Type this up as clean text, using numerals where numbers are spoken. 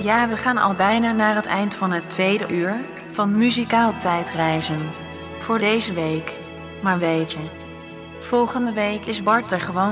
Ja, we gaan al bijna naar het eind van het tweede uur van Muzikaal Tijdreizen. Voor deze week. Maar weet je, volgende week is Bart er gewoon